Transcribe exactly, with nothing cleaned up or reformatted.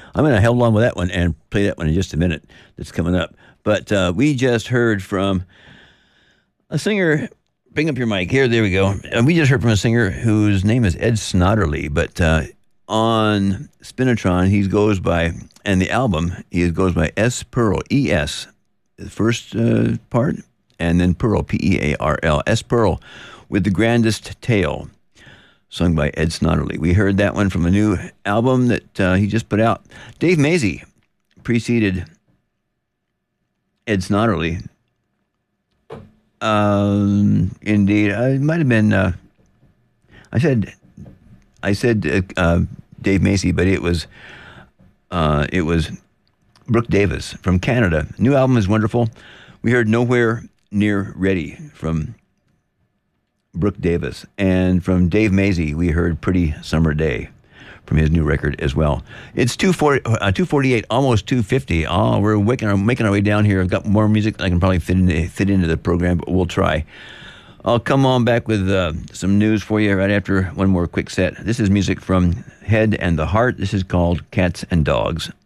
I'm going to hold on with that one and play that one in just a minute that's coming up. But uh, we just heard from a singer. Bring up your mic here. There we go. And we just heard from a singer whose name is Ed Snodderly. But uh, on Spinatron, he goes by, and the album, he goes by S. Pearl, E S, the first uh, part, and then Pearl, P E A R L. S. Pearl with The Grandest Tale, sung by Ed Snodderly. We heard that one from a new album that uh, he just put out. Dave Mazy preceded Ed Snodderly. Um, indeed, uh, it might have been. Uh, I said, I said uh, uh, Dave Macy, but it was, uh, it was Brooke Davis from Canada. New album is wonderful. We heard Nowhere Near Ready from Brooke Davis, and from Dave Mazy, we heard Pretty Summer Day from his new record as well. It's two forty-eight, almost two fifty. Oh, we're making our, making our way down here. I've got more music than I can probably fit into, fit into the program, but we'll try. I'll come on back with uh, some news for you right after one more quick set. This is music from Head and the Heart. This is called Cats and Dogs.